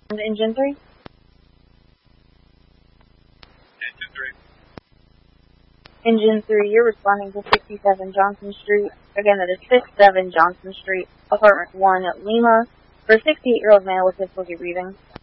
Engine 3? Engine 3. Engine 3, you're responding to 67 Johnson Street. Again, that is 67 Johnson Street, apartment 1, Lima, for a 68-year-old male with difficulty breathing.